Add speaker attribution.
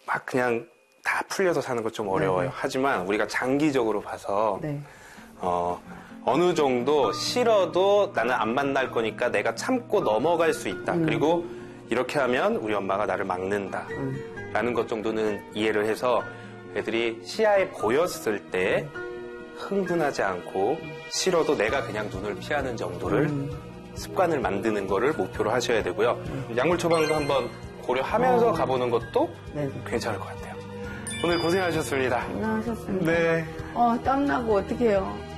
Speaker 1: 막 그냥 다 풀려서 사는 거 좀 어려워요.
Speaker 2: 네네.
Speaker 1: 하지만 우리가 장기적으로 봐서
Speaker 2: 네.
Speaker 1: 어느 정도 싫어도 나는 안 만날 거니까 내가 참고 넘어갈 수 있다. 그리고 이렇게 하면 우리 엄마가 나를 막는다. 라는 것 정도는 이해를 해서 애들이 시야에 보였을 때 흥분하지 않고 싫어도 내가 그냥 눈을 피하는 정도를 습관을 만드는 거를 목표로 하셔야 되고요. 약물 처방도 한번 고려하면서 가보는 것도
Speaker 2: 네네.
Speaker 1: 괜찮을 것 같아요. 오늘 고생하셨습니다.
Speaker 2: 고생하셨습니다.
Speaker 1: 네.
Speaker 2: 땀나고 어떡해요.